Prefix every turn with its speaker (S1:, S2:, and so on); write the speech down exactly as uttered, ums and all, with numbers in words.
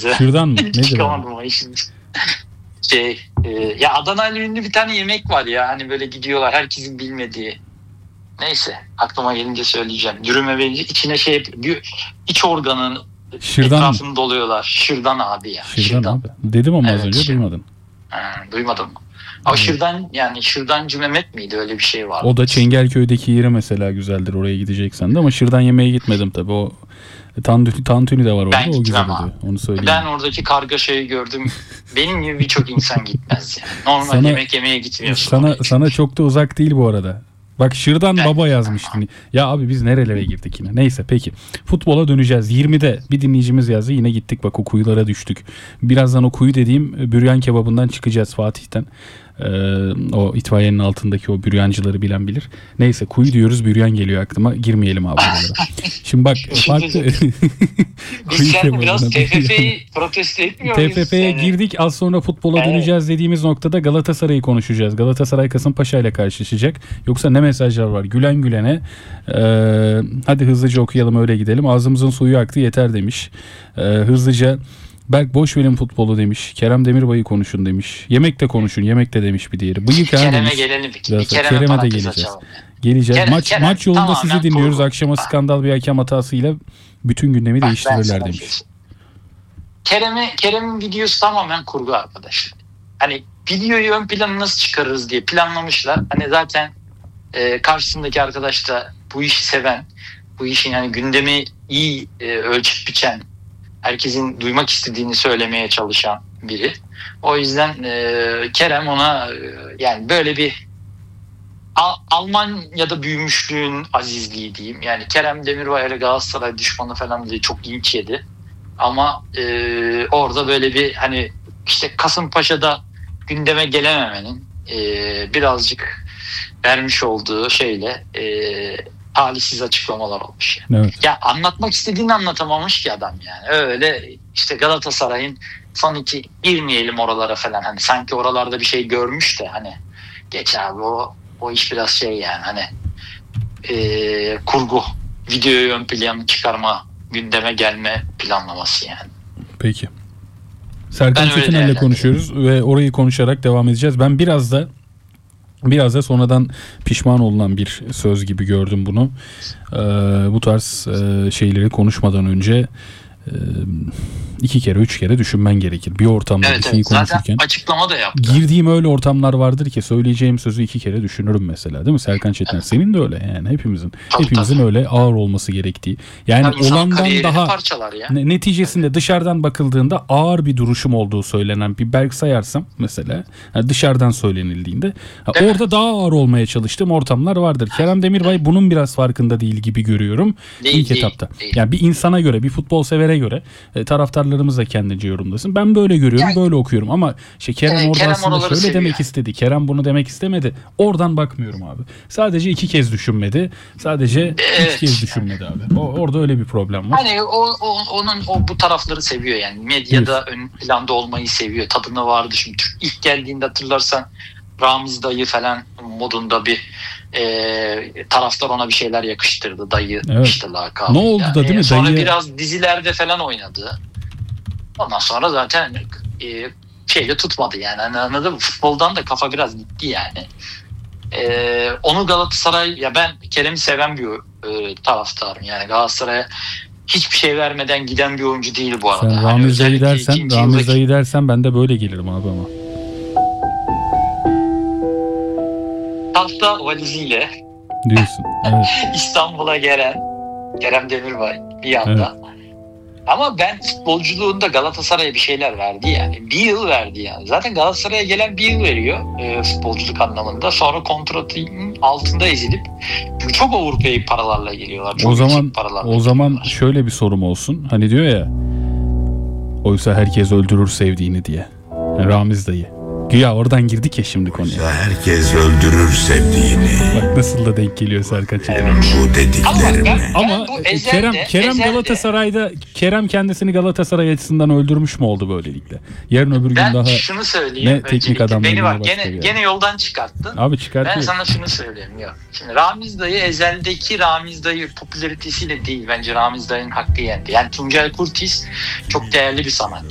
S1: size.
S2: Şırdan mı? Nedir
S1: Çıkamadım o işin. Şey, e, ya Adana'yla ünlü bir tane yemek var ya, hani böyle gidiyorlar herkesin bilmediği. Neyse, aklıma gelince söyleyeceğim. Dürüme verince içine şey, bir iç organın
S2: Şırdan
S1: etrafını
S2: mı?
S1: doluyorlar. Şırdan abi ya.
S2: Şırdan,
S1: Şırdan.
S2: abi. Dedim ama
S1: Evet,
S2: az önce
S1: şırdan.
S2: duymadın.
S1: Ha, duymadım. Ama
S2: Evet.
S1: şırdan, yani Şırdancı Mehmet miydi, öyle bir şey var.
S2: O da Çengelköy'deki yeri mesela güzeldir, oraya gideceksen de, ama şırdan yemeye gitmedim tabii. O tantuni, tantuni de var orada,
S1: Ben
S2: o güzel
S1: gitmem
S2: oluyor.
S1: abi.
S2: Onu söyleyeyim.
S1: Ben oradaki kargaşayı gördüm. Benim gibi birçok insan gitmez yani. Normal
S2: Sana-
S1: yemek yemeye gitmiyorsun.
S2: Sana
S1: oraya.
S2: sana çok da uzak değil bu arada. Bak şırdan
S1: Ben-
S2: baba yazmıştı. Ya abi biz nerelere girdik yine. Neyse peki. Futbola döneceğiz. yirmide bir dinleyicimiz yazdı. Yine gittik bak, o kuyulara düştük. Birazdan o kuyu dediğim büryan kebabından çıkacağız, Fatih'ten. Ee, o itfaiyenin altındaki o büryancıları bilen bilir. Neyse, kuyu diyoruz, büryan geliyor aklıma. Girmeyelim abi buralara. Şimdi bak farklı.
S1: Biz seninle biraz
S2: kebabına-
S1: T F F'yi protesto etmiyor muyuz?
S2: T F F'ye
S1: Yani?
S2: girdik. Az sonra futbola
S1: Evet.
S2: döneceğiz dediğimiz noktada Galatasaray'ı konuşacağız. Galatasaray Kasımpaşa ile karşılaşacak. Yoksa ne mesajlar var? Gülen gülene. Ee, hadi hızlıca okuyalım, öyle gidelim. Ağzımızın suyu aktı yeter demiş. Ee, hızlıca Berk boş verin futbolu demiş. Kerem Demirbay'ı konuşun demiş. Yemekte konuşun, yemekte demiş bir diğeri. Bıyık ha
S1: Kerem'e
S2: demiş.
S1: gelelim. Bir,
S2: Zaten
S1: bir Kerem'e,
S2: Kerem'e de
S1: parantez
S2: geleceğiz.
S1: açalım.
S2: Geleceğiz.
S1: Kerem-
S2: maç
S1: Kerem
S2: maç yolunda
S1: tamamen
S2: sizi dinliyoruz.
S1: kurgu.
S2: Akşama
S1: Bak.
S2: skandal bir hakem hatasıyla bütün gündemi
S1: Bak, ben
S2: değiştirirler
S1: sana
S2: demiş.
S1: söyleyeyim. Kerem'e, Kerem'in videosu tamamen kurgu arkadaşlar. Hani videoyu ön plana nasıl çıkarırız diye planlamışlar. Hani zaten e, karşısındaki arkadaş da bu işi seven, bu işin yani gündemi iyi e, ölçüp biçen, herkesin duymak istediğini söylemeye çalışan biri. O yüzden e, Kerem ona e, yani böyle bir Al- Almanya'da büyümüşlüğün azizliği diyeyim. Yani Kerem Demirbay ile Galatasaray düşmanı falan diye çok linç yedi. Ama e, orada böyle bir hani işte Kasımpaşa'da gündeme gelememenin e, birazcık vermiş olduğu şeyle e, talihsiz açıklamalar olmuş. Yani.
S2: Evet.
S1: Ya anlatmak istediğini anlatamamış ki adam yani. Öyle işte Galatasaray'ın son iki girmeyelim oralara falan. Hani sanki oralarda bir şey görmüş de hani geç abi, o o iş biraz şey yani hani e, kurgu, videoyu ön plana çıkarma, gündeme gelme planlaması yani.
S2: Peki. Serkan
S1: Ben öyle
S2: Çetinel'le
S1: değerlendiriyorum.
S2: konuşuyoruz ve orayı konuşarak devam edeceğiz. Ben biraz da biraz da sonradan pişman olunan bir söz gibi gördüm bunu. Ee, bu tarz e, şeyleri konuşmadan önce e, iki kere üç kere düşünmen gerekir. Bir ortamda
S1: Evet,
S2: bir şeyi
S1: evet. Zaten
S2: konuşurken.
S1: açıklama da yaptı.
S2: Girdiğim öyle ortamlar vardır ki söyleyeceğim sözü iki kere düşünürüm mesela, değil mi Serkan Çetinel? Senin de öyle yani, hepimizin.
S1: Tabii,
S2: hepimizin
S1: tabii.
S2: öyle ağır olması gerektiği. Yani
S1: Yani insanın
S2: olandan
S1: kariyerini
S2: daha
S1: parçalar ya.
S2: Ne- neticesinde dışarıdan bakıldığında ağır bir duruşum olduğu söylenen bir Berk Sayarsam mesela, yani dışarıdan söylenildiğinde ha,
S1: Değil mi?
S2: orada daha ağır olmaya çalıştığım ortamlar vardır. Kerem Demirbay bunun biraz farkında değil gibi görüyorum
S1: Değil,
S2: ilk
S1: değil,
S2: etapta.
S1: değil.
S2: Yani bir insana göre, bir futbol severe göre, e, taraftarlarımız da kendince yorumlasın. Ben böyle görüyorum,
S1: Yani-
S2: böyle okuyorum ama şey, Kerem
S1: Evet,
S2: orada
S1: Kerem
S2: aslında
S1: oraları
S2: şöyle
S1: seviyor.
S2: demek istedi. Kerem bunu demek istemedi. Oradan bakmıyorum abi. Sadece iki kez düşünmedi. Sadece üç
S1: Evet.
S2: kez düşünmedi abi. O, orada öyle bir problem var.
S1: Hani o, o onun o bu tarafları seviyor yani. Medyada ön planda olmayı seviyor. Tadına vardı şimdi. Türk ilk geldiğinde hatırlarsan Ramiz dayı falan modunda bir e, taraftar ona bir şeyler yakıştırdı. Dayı
S2: Evet.
S1: işte lakabıyla.
S2: Ne oldu da değil
S1: E,
S2: mi?
S1: Sonra
S2: Dayı-
S1: biraz dizilerde falan oynadı. Ondan sonra zaten e, şeyle tutmadı yani. Hani anladın mı? Futboldan da kafa biraz gitti yani. E, onu Galatasaray, ya ben Kerem'i seven bir e, taraftarım. Yani Galatasaray'a hiçbir şey vermeden giden bir oyuncu değil bu arada.
S2: Sen
S1: Hani
S2: Ramiz dayı
S1: özellikle
S2: dersen,
S1: ikinci
S2: Ramiz
S1: yıldaki-
S2: dayı dersen ben de böyle gelirim abi ama.
S1: tahta valiziyle
S2: Diyorsun. Evet.
S1: İstanbul'a gelen Kerem Demirbay bir anda. Ama ben futbolculuğunda Galatasaray'a bir şeyler verdi yani. Bir yıl verdi yani. Zaten Galatasaray'a gelen bir yıl veriyor e, futbolculuk anlamında. Sonra kontratının altında ezilip çok overpay paralarla geliyorlar. Çok
S2: O zaman
S1: yüksek paralarla
S2: o zaman
S1: geliyorlar.
S2: şöyle bir sorum olsun. Hani diyor ya, oysa herkes öldürür sevdiğini diye. Yani Ramiz dayı. Güya oradan girdik ya şimdi konuya.
S3: Herkes öldürür sevdiğini.
S2: Bak nasıl da denk geliyor Serkan Çetin'e.
S3: Bu
S1: Ama ben,
S3: dediklerime.
S1: ben
S2: Ama
S1: bu
S2: e,
S1: ezelde,
S2: Kerem Kerem
S1: ezelde-
S2: Galatasaray'da Kerem kendisini Galatasaray açısından öldürmüş mü oldu böylelikle? Yarın öbür gün
S1: ben
S2: daha
S1: şunu söyleyeyim.
S2: ne teknik
S1: öncelikle.
S2: adam
S1: Beni
S2: ne
S1: bak
S2: başka
S1: gene,
S2: bir yer.
S1: gene yoldan çıkarttın.
S2: Abi
S1: Ben
S2: çıkartıyor.
S1: sana şunu söyleyeyim. Yok. Şimdi Ramiz dayı ezeldeki Ramiz dayı popülaritesiyle değil. Bence Ramiz dayının hakkı yendi. Yani Tuncel Kurtiz çok değerli bir sanatçı.